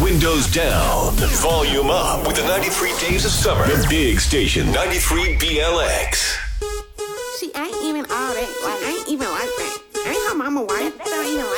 Windows down, volume up with the 93 Days of Summer. The big station, 93 BLX. See, I ain't even all that. Like, I ain't even like that. I ain't her mama wife. I don't even like